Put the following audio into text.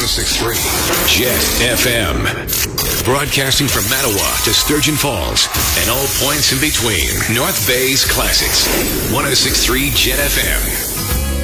106.3 Jet FM. Broadcasting from Mattawa to Sturgeon Falls and all points in between. North Bay's classics. 106.3 Jet FM.